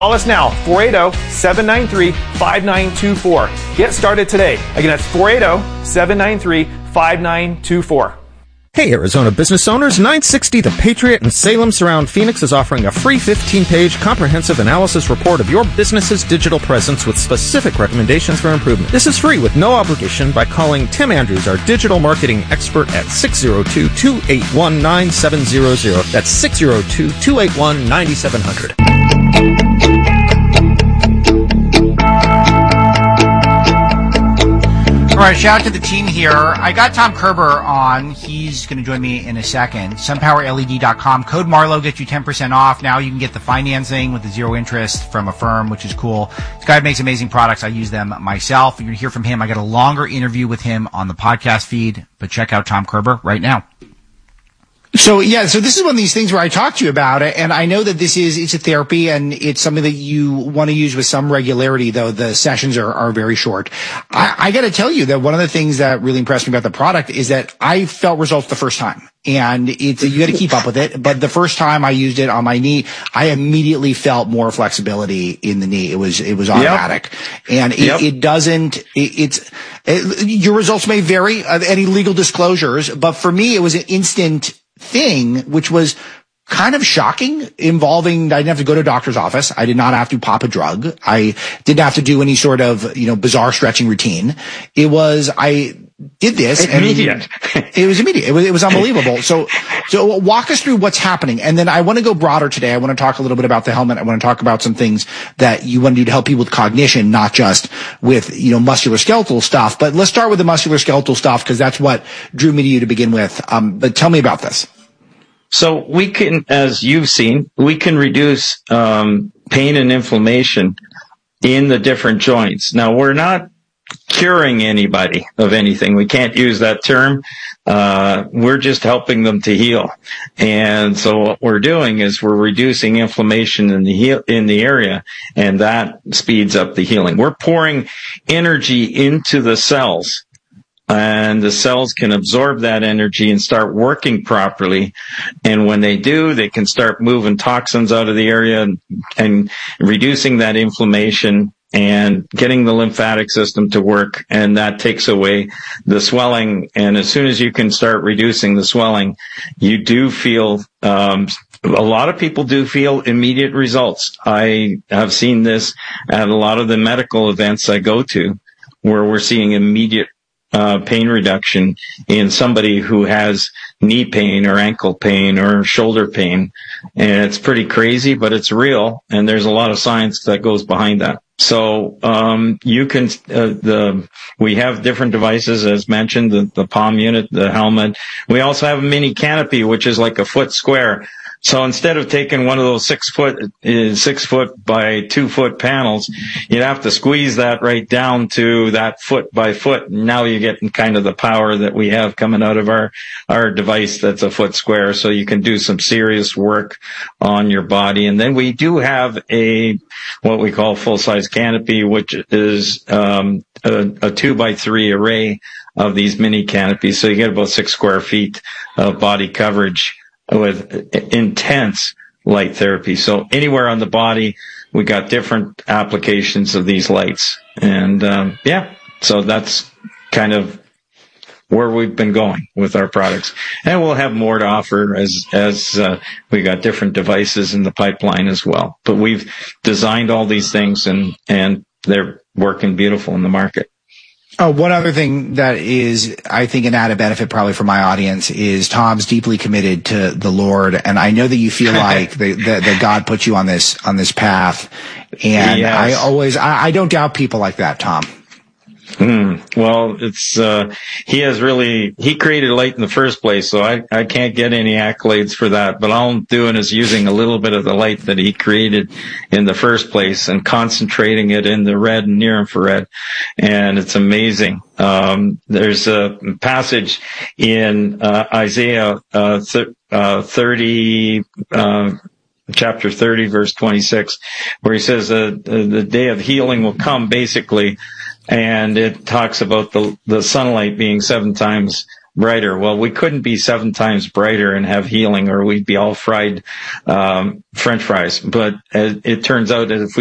Call us now, 480-793-5924. Get started today. Again, that's 480-793-5924. Hey, Arizona business owners, 960 The Patriot in Salem Surround Phoenix is offering a free 15-page comprehensive analysis report of your business's digital presence with specific recommendations for improvement. This is free with no obligation by calling Tim Andrews, our digital marketing expert, at 602-281-9700. That's 602-281-9700. All right, shout out to the team here. I got Tom Kerber on. He's going to join me in a second. SunPowerLED.com. Code Marlowe gets you 10% off. Now you can get the financing with the zero interest from Affirm, which is cool. This guy makes amazing products. I use them myself. You're going to hear from him. I got a longer interview with him on the podcast feed, but check out Tom Kerber right now. So this is one of these things where I talk to you about it, and I know that it's a therapy and it's something that you want to use with some regularity, though the sessions are very short. I got to tell you that one of the things that really impressed me about the product is that I felt results the first time. And you got to keep up with it. But the first time I used it on my knee, I immediately felt more flexibility in the knee. It was automatic. Yep. And your results may vary, any legal disclosures, but for me, it was an instant thing, which was kind of shocking, involving, I didn't have to go to a doctor's office. I did not have to pop a drug. I didn't have to do any sort of, bizarre stretching routine. I did this. Immediate. It was immediate. It was unbelievable. So walk us through what's happening. And then I want to go broader today. I want to talk a little bit about the helmet. I want to talk about some things that you want to do to help people with cognition, not just with, musculoskeletal stuff. But let's start with the musculoskeletal stuff, because that's what drew me to you to begin with. But tell me about this. So we can, as you've seen, we can reduce pain and inflammation in the different joints. Now, we're not curing anybody of anything. We can't use that term. We're just helping them to heal. And so what we're doing is we're reducing inflammation in the area, and that speeds up the healing. We're pouring energy into the cells, and the cells can absorb that energy and start working properly. And when they do, they can start moving toxins out of the area and reducing that inflammation and getting the lymphatic system to work, and that takes away the swelling. And as soon as you can start reducing the swelling, you do feel, a lot of people do feel immediate results. I have seen this at a lot of the medical events I go to, where we're seeing immediate pain reduction in somebody who has knee pain or ankle pain or shoulder pain. And it's pretty crazy, but it's real. And there's a lot of science that goes behind that. So, you can, we have different devices, as mentioned, the palm unit, the helmet. We also have a mini canopy, which is like a foot square. So instead of taking one of those 6 foot by 2 foot panels, you'd have to squeeze that right down to that foot by foot. And now you're getting kind of the power that we have coming out of our device that's a foot square. So you can do some serious work on your body. And then we do have what we call full size canopy, which is, a 2x3 array of these mini canopies. So you get about 6 square feet of body coverage with intense light therapy. So anywhere on the body, we got different applications of these lights. And, so that's kind of where we've been going with our products. And we'll have more to offer as we got different devices in the pipeline as well. But we've designed all these things, and they're working beautiful in the market. One other thing that is, I think, an added benefit probably for my audience is Tom's deeply committed to the Lord, and I know that you feel like that God put you on this path. And yes. I don't doubt people like that, Tom. Well, it's, he created light in the first place, so I can't get any accolades for that, but all I'm doing is using a little bit of the light that he created in the first place and concentrating it in the red and near infrared. And it's amazing. There's a passage in, Isaiah, 30, chapter 30, verse 26, where he says, the day of healing will come, basically. And it talks about the sunlight being 7 times brighter. Well, we couldn't be 7 times brighter and have healing, or we'd be all fried French fries. But it turns out that if we